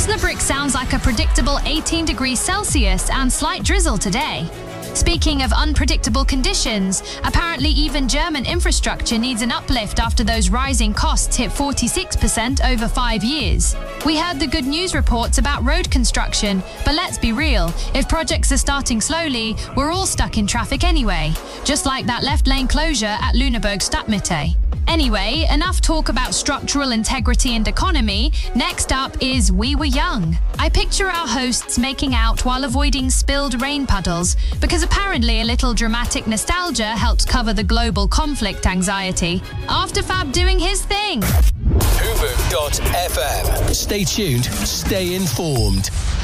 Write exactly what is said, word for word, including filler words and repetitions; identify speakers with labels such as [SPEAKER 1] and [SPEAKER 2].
[SPEAKER 1] Osnabrück sounds like a predictable eighteen degrees Celsius and slight drizzle today. Speaking of unpredictable conditions, apparently even German infrastructure needs an uplift after those rising costs hit forty-six percent over five years. We heard the good news reports about road construction, but let's be real, if projects are starting slowly, we're all stuck in traffic anyway, just like that left lane closure at Lüneburg Stadtmitte. Anyway, enough talk about structural integrity and economy. Next up is We Were Young. I picture our hosts making out while avoiding spilled rain puddles, because apparently a little dramatic nostalgia helps cover the global conflict anxiety. After Fab doing his thing.
[SPEAKER 2] Hoover dot f m. Stay tuned, stay informed.